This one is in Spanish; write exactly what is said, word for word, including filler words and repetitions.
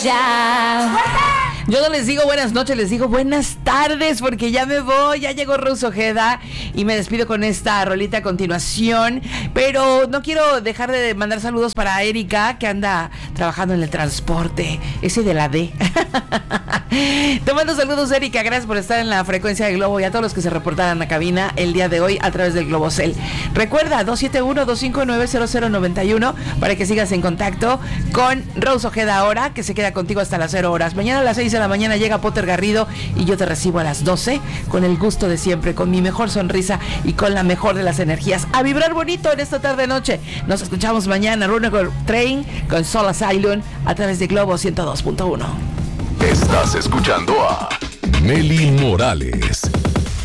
Ya. Yo no les digo buenas noches, les digo buenas tardes, porque ya me voy, ya llegó Rose Ojeda y me despido con esta rolita a continuación. Pero no quiero dejar de mandar saludos para Erika, que anda trabajando en el transporte, ese de la D. Te mando saludos, Erika, gracias por estar en la frecuencia de Globo y a todos los que se reportaran a cabina el día de hoy a través del Globocel. Recuerda, dos siete uno, dos cinco nueve, cero cero nueve uno para que sigas en contacto con Rose Ojeda ahora, que se queda contigo hasta las cero horas. Mañana a las seis de la mañana llega Potter Garrido y yo te recibo a las doce con el gusto de siempre, con mi mejor sonrisa y con la mejor de las energías. A vibrar bonito en esta tarde noche. Nos escuchamos mañana, Runner Train con Soul Asylum a través de Globo ciento dos punto uno. Estás escuchando a Meli Morales.